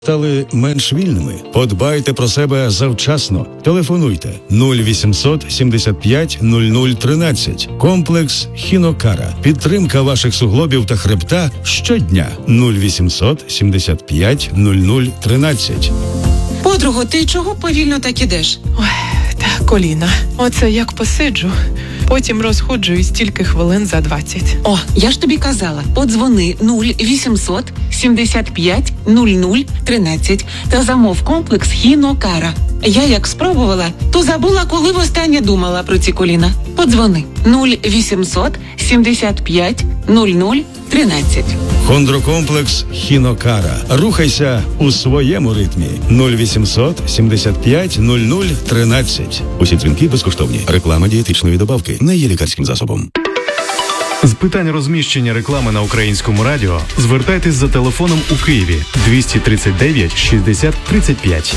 Стали менш вільними? Подбайте про себе завчасно. Телефонуйте 0800 75 00 13. Комплекс Хінокара. Підтримка ваших суглобів та хребта щодня. 0800 75 00 13. Подруго, ти чого повільно так ідеш? Ой, та коліна. Оце як посиджу, потім розходжуюсь тільки хвилин за 20. О, я ж тобі казала, подзвони 0800 75 00 13 та замов комплекс Хінокара. Я як спробувала, то забула, коли востаннє думала про ці коліна. Подзвони 0800 75 00 13. Хондрокомплекс Хінокара. Рухайся у своєму ритмі. 0800 75 00 13. Усі дзвінки безкоштовні. Реклама дієтичної добавки не є лікарським засобом. З питань розміщення реклами на Українському радіо звертайтесь за телефоном у Києві 239 60 35.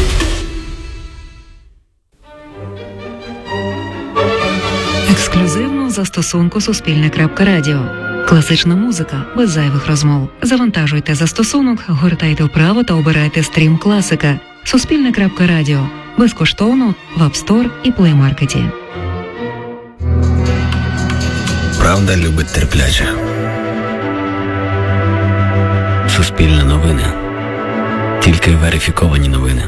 Ексклюзивно в застосунку Суспільне.Радіо. Класична музика без зайвих розмов. Завантажуйте застосунок, гортайте вправо та обирайте стрім класика. Суспільне.Радіо. Безкоштовно в App Store і Play Market. Правда любить терплячих. Суспільне новини. Тільки верифіковані новини.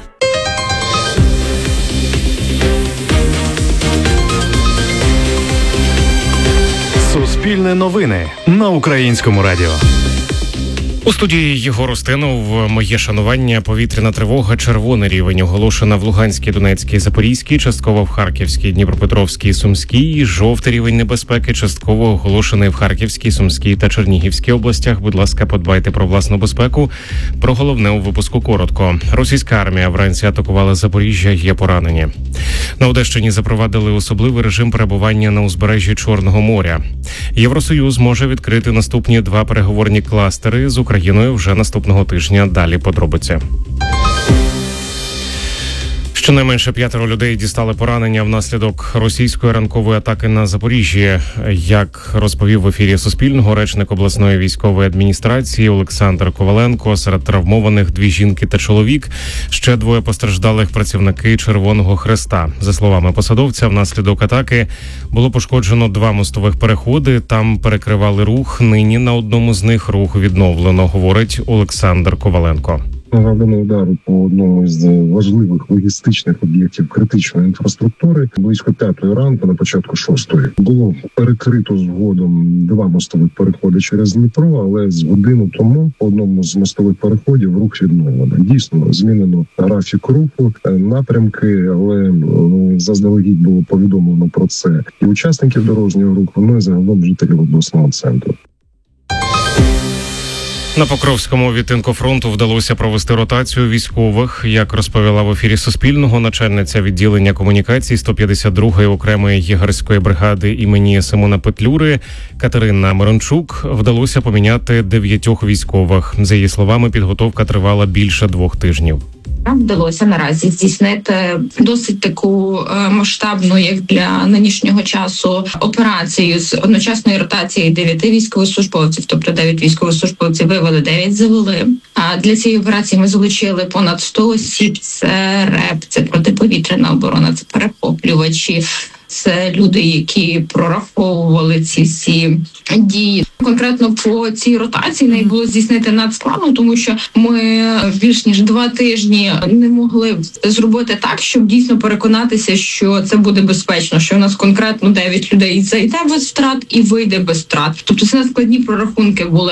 Суспільне новини на Українському радіо. У студії Єгор Устинов. Моє шанування. Повітряна тривога. Червоний рівень оголошена в Луганській, Донецькій, Запорізькій, частково в Харківській, Дніпропетровській, Сумській. Жовтий рівень небезпеки частково оголошений в Харківській, Сумській та Чернігівській областях. Будь ласка, подбайте про власну безпеку. Про головне у випуску коротко. Російська армія вранці атакувала Запоріжжя, є поранені. На Одещині запровадили особливий режим перебування на узбережжі Чорного моря. Євросоюз може відкрити наступні 2 переговорні кластери з Україною вже наступного тижня. Далі подробиці. Щонайменше 5 людей дістали поранення внаслідок російської ранкової атаки на Запоріжжі. Як розповів в ефірі Суспільного речник обласної військової адміністрації Олександр Коваленко, серед травмованих 2 жінки та чоловік, ще 2 постраждалих працівники Червоного Хреста. За словами посадовця, внаслідок атаки було пошкоджено 2 мостових переходи, там перекривали рух, нині на одному з них рух відновлено, говорить Олександр Коваленко. Завдано удару по одному з важливих логістичних об'єктів критичної інфраструктури близько 5-ї ранку, на початку 6-ї. Було перекрито згодом 2 мостових переходи через Дніпро, але з годину тому по одному з мостових переходів рух відновлено. Дійсно, змінено графік руху, напрямки, але заздалегідь було повідомлено про це і учасників дорожнього руху, ну і загалом жителів обласного центру. На Покровському відтинку фронту вдалося провести ротацію військових. Як розповіла в ефірі Суспільного начальниця відділення комунікацій 152-ї окремої єгерської бригади імені Симона Петлюри Катерина Мирончук, вдалося поміняти 9 військових. За її словами, підготовка тривала більше 2 тижнів. Нам вдалося наразі здійснити досить таку масштабну, як для нинішнього часу, операцію з одночасної ротації 9 військовослужбовців, тобто 9 військовослужбовців вивели, 9 завели. А для цієї операції ми залучили понад 100 осіб. Це РЕП, це протиповітряна оборона, це перехоплювачі. Це люди, які прораховували ці всі дії. Конкретно по цій ротації неї було здійснити надскладно, тому що ми більш ніж 2 тижні не могли зробити так, щоб дійсно переконатися, що це буде безпечно, що у нас конкретно 9 людей зайде без втрат і вийде без втрат. Тобто це надскладні прорахунки були.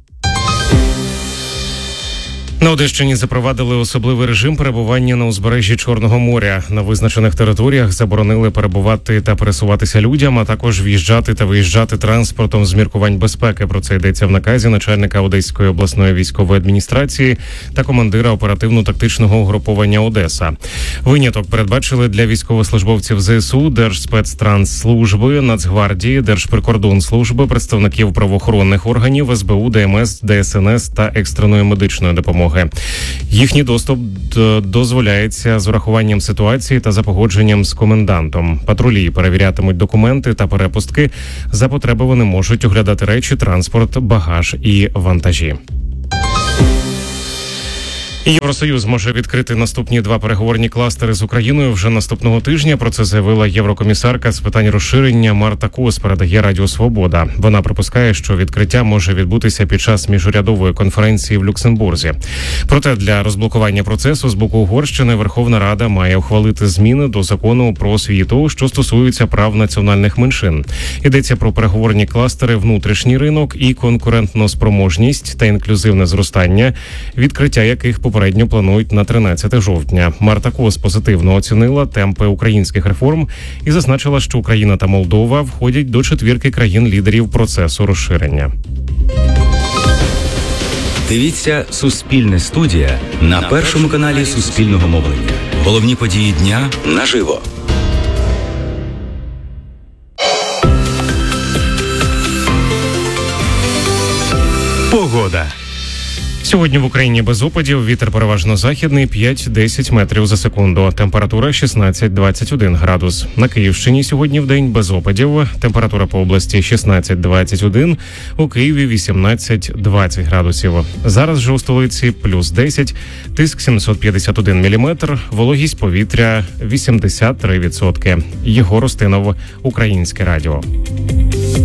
На Одещині запровадили особливий режим перебування на узбережжі Чорного моря. На визначених територіях заборонили перебувати та пересуватися людям, а також в'їжджати та виїжджати транспортом з міркувань безпеки. Про це йдеться в наказі начальника Одеської обласної військової адміністрації та командира оперативно-тактичного угруповання Одеса. Виняток передбачили для військовослужбовців ЗСУ, Держспецтрансслужби, Нацгвардії, Держприкордонслужби, представників правоохоронних органів, СБУ, ДМС, ДСНС та екстреної медичної допомоги. Їхній доступ дозволяється з урахуванням ситуації та за погодженням з комендантом. Патрулі перевірятимуть документи та перепустки. За потреби вони можуть оглядати речі, транспорт, багаж і вантажі. Євросоюз може відкрити наступні 2 переговорні кластери з Україною вже наступного тижня. Про це заявила єврокомісарка з питань розширення Марта Кос, передає Радіо Свобода. Вона припускає, що відкриття може відбутися під час міжурядової конференції в Люксембурзі. Проте для розблокування процесу з боку Угорщини Верховна Рада має ухвалити зміни до закону про освіту, що стосуються прав національних меншин. Йдеться про переговорні кластери внутрішній ринок і конкурентну спроможність та інклюзивне зростання, відкриття яких попередньо планують на 13 жовтня. Марта Кос позитивно оцінила темпи українських реформ і зазначила, що Україна та Молдова входять до 4 країн-лідерів процесу розширення. Дивіться «Суспільне студія» на першому каналі Суспільного мовлення. Головні події дня наживо. Погода. Сьогодні в Україні без опадів, вітер переважно західний 5-10 метрів за секунду. Температура 16-21 градус. На Київщині сьогодні вдень без опадів. Температура по області 16-21, у Києві 18-20 градусів. Зараз же у столиці плюс 10, тиск 751 міліметр, вологість повітря 83%. Єгор Устинов, Українське радіо.